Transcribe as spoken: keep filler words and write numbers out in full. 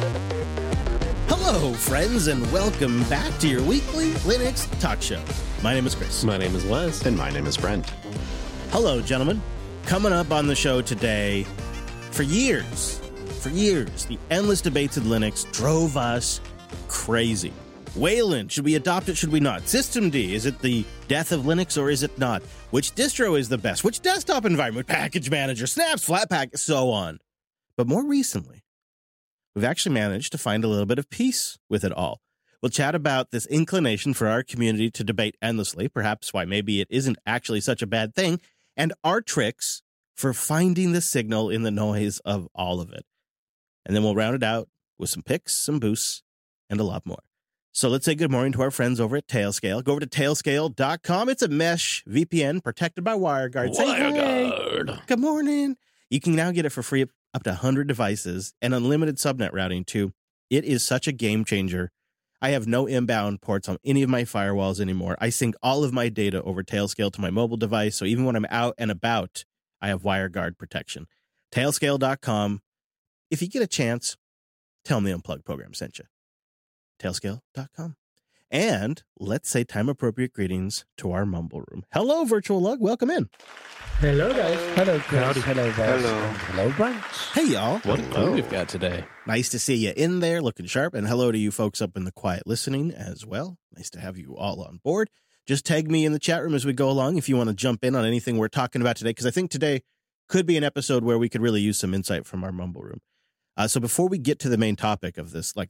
Hello, friends, and welcome back to your weekly Linux talk show. My name is Chris. My name is Les. And my name is Brent. Hello, gentlemen. Coming up on the show today, for years, for years, the endless debates in Linux drove us crazy. Wayland, should we adopt it, should we not? Systemd, is it the death of Linux or is it not? Which distro is the best? Which desktop environment? Package manager, snaps, Flatpak, so on. But more recently, we've actually managed to find a little bit of peace with it all. We'll chat about this inclination for our community to debate endlessly, perhaps why maybe it isn't actually such a bad thing, and our tricks for finding the signal in the noise of all of it. And then we'll round it out with some picks, some boosts, and a lot more. So let's say good morning to our friends over at Tailscale. Go over to tailscale dot com. It's a mesh V P N protected by WireGuard. Say WireGuard. hey. Good morning. You can now get it for free up to one hundred devices and unlimited subnet routing too. It is such a game changer. I have no inbound ports on any of my firewalls anymore. I sync all of my data over Tailscale to my mobile device, so even when I'm out and about, I have WireGuard protection. tailscale dot com. If you get a chance, tell them the Unplugged program sent you. tailscale dot com. And let's say time-appropriate greetings to our mumble room. Hello, Virtual Lug. Welcome in. Hello, guys. Hello, Chris. Howdy. Hello, Voss. Hello. And hello, Brent. Hey, y'all. What a crew we've got today. Nice to see you in there, looking sharp. And hello to you folks up in the quiet listening as well. Nice to have you all on board. Just tag me in the chat room as we go along if you want to jump in on anything we're talking about today, because I think today could be an episode where we could really use some insight from our mumble room. Uh, so before we get to the main topic of this, like